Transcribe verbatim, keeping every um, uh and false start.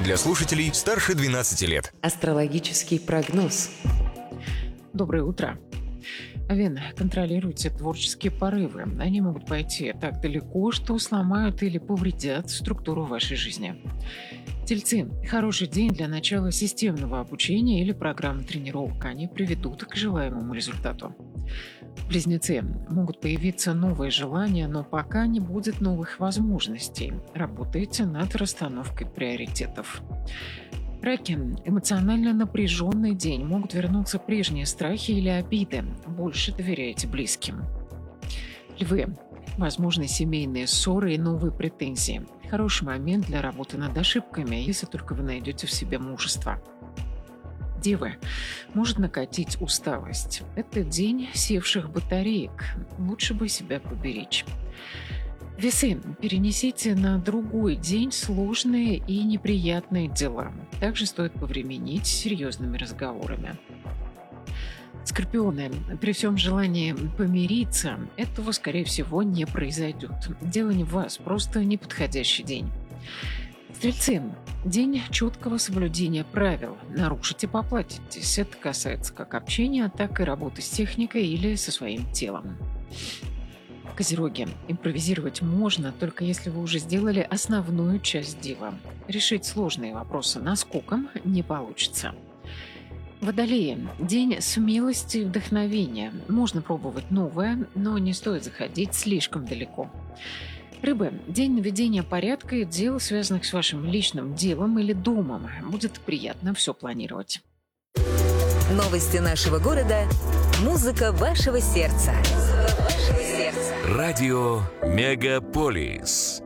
Для слушателей старше двенадцати лет. Астрологический прогноз. Доброе утро. Овен, контролируйте творческие порывы. Они могут пойти так далеко, что сломают или повредят структуру вашей жизни. Тельцы. Хороший день для начала системного обучения или программы тренировок. Они приведут к желаемому результату. Близнецы. Могут появиться новые желания, но пока не будет новых возможностей. Работайте над расстановкой приоритетов. Раки. Эмоционально напряженный день. Могут вернуться прежние страхи или обиды. Больше доверяйте близким. Львы. Возможны семейные ссоры и новые претензии. Хороший момент для работы над ошибками, если только вы найдете в себе мужество. Девы. Может накатить усталость. Это день севших батареек. Лучше бы себя поберечь. Весы. Перенесите на другой день сложные и неприятные дела. Также стоит повременить с серьезными разговорами. Скорпионы. При всем желании помириться, этого, скорее всего, не произойдет. Дело не в вас, просто неподходящий день. Стрельцы. День четкого соблюдения правил. Нарушите — поплатитесь. Это касается как общения, так и работы с техникой или со своим телом. Козероги. Импровизировать можно, только если вы уже сделали основную часть дела. Решить сложные вопросы наскоком не получится. Водолеи. День смелости и вдохновения. Можно пробовать новое, но не стоит заходить слишком далеко. Рыбы. День наведения порядка и дел, связанных с вашим личным делом или домом. Будет приятно все планировать. Новости нашего города. Музыка вашего сердца. Радио Мегаполис.